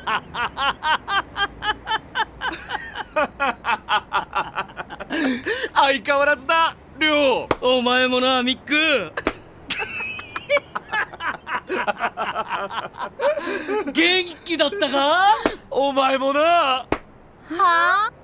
相変わらずだ、りょう。 お前もな、ミック。元気だったか？ お前もな。 はあ？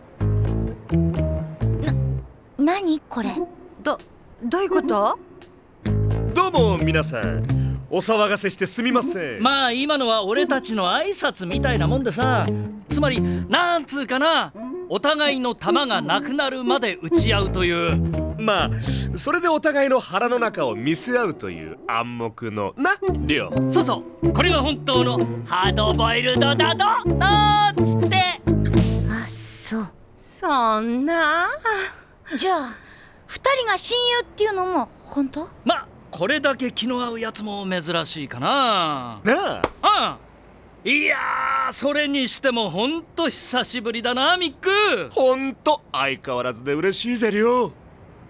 何これ？ どういうこと？ どうも皆さん、お騒がせしてすみません。 まあ今のは俺たちの挨拶みたいなもんでさ、つまりなんつうかな、お互いの弾がなくなるまで撃ち合うという。 まあそれでお互いの腹の中を見せ合うという暗黙のな、りょう。 そうそう、これが本当のハードボイルドだとなんつって。 あ、そう。 そんな。 じゃあ二人が親友っていうのも本当？ まあこれだけ気の合うやつも珍しいかな。 なあ。 いやー、それにしてもほんと久しぶりだな、ミック。 ほんと相変わらずで嬉しいぜ、りょう。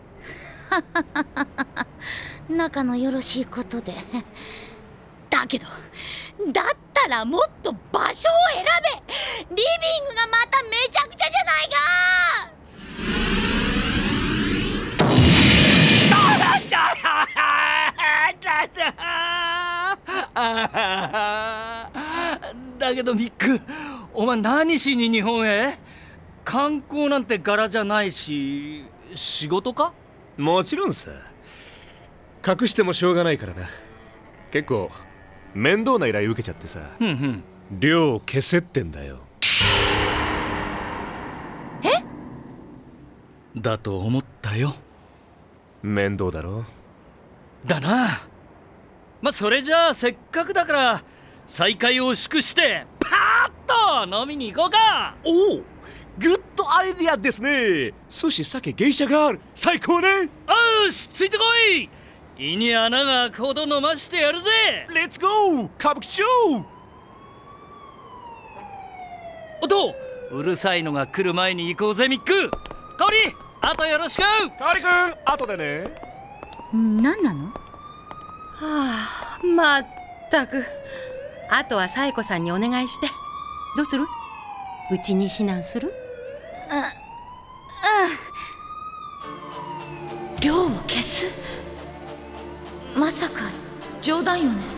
仲のよろしいことで。だけどだったらもっと場所を選べ。リビングがまためちゃくちゃじゃないか。 だけどミック、お前何しに日本へ？観光なんて柄じゃないし、仕事か？ もちろんさ。隠してもしょうがないからな。結構面倒な依頼受けちゃってさ。量を消せってんだよ。 だと思ったよ。 面倒だろ。 だな。まあそれじゃあせっかくだから再会を祝してパーッと飲みに行こうか。 おお、グッドアイディアですね。寿司、酒、芸者がある。最高ね。 よし、ついてこい。胃に穴が開くほど飲ましてやるぜ。 レッツゴー歌舞伎町。 おっと、うるさいのが来る前に行こうぜ、ミック。香織、あとよろしく。 カリ君、後でね。 何なの？ はあ、まったく。あとは紗恵子さんにお願いして。どうする？うちに避難する？ 量を消す？まさか冗談よね？